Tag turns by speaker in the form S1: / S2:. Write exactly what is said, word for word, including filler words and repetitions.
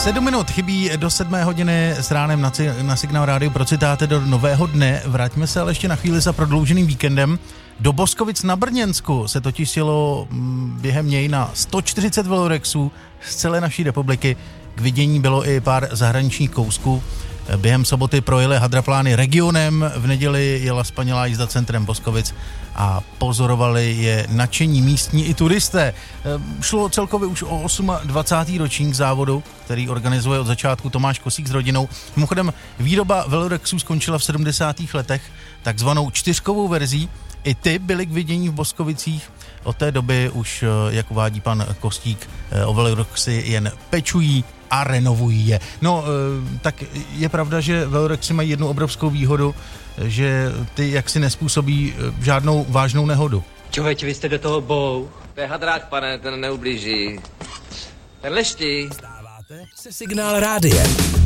S1: Sedm minut chybí do sedmé hodiny s ránem na, na Signál rádiu procitáte do nového dne. Vraťme se ale ještě na chvíli za prodlouženým víkendem. Do Boskovic na Brněnsku se totiž jelo během něj na sto čtyřicet velorexů z celé naší republiky. K vidění bylo i pár zahraničních kousků. Během soboty projeli hadraplány regionem, v neděli jela spanilá jízda centrem Boskovic a pozorovali je nadšení místní i turisté. Šlo celkově už o dvacátý osmý ročník závodu, který organizuje od začátku Tomáš Kosík s rodinou. Mimochodem, výroba velorexů skončila v sedmdesátých letech takzvanou čtyřkovou verzí. I ty byly k vidění v Boskovicích. Od té doby už, jak uvádí pan Kostík, o velorexy jen pečují a renovují je. No, tak je pravda, že velorexy mají jednu obrovskou výhodu, že ty jaksi nespůsobí žádnou vážnou nehodu.
S2: Čověč, vy jste do toho bou.
S3: To je hadrák, pane, ten neublíží. Ten leští.
S4: Stáváte se Signál rádiem.